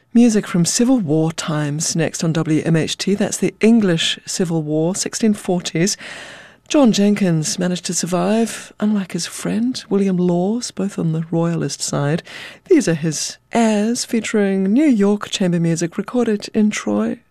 Music from Civil War times next on WMHT. That's the English Civil War, 1640s. John Jenkins managed to survive, unlike his friend William Laws, both on the royalist side. These are his airs featuring New York chamber music recorded in Troy.